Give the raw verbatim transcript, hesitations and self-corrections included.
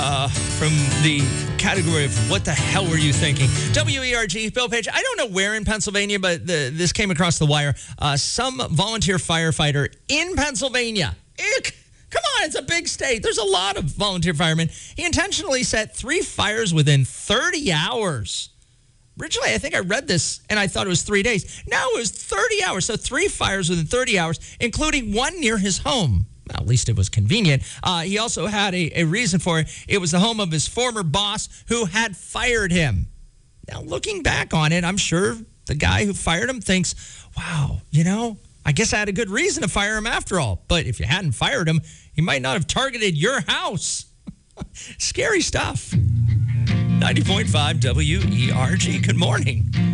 Uh, from the category of what the hell were you thinking? W E R G, Bill Page. I don't know where in Pennsylvania, but the, this came across the wire. Uh, some volunteer firefighter in Pennsylvania. Eek, come on, it's a big state. There's a lot of volunteer firemen. He intentionally set three fires within thirty hours. Originally, I think I read this and I thought it was three days. Now it was thirty hours. So three fires within thirty hours, including one near his home. Well, at least it was convenient. Uh, he also had a, a reason for it. It was the home of his former boss who had fired him. Now, looking back on it, I'm sure the guy who fired him thinks, wow, you know, I guess I had a good reason to fire him after all. But if you hadn't fired him, he might not have targeted your house. Scary stuff. ninety point five W E R G. Good morning.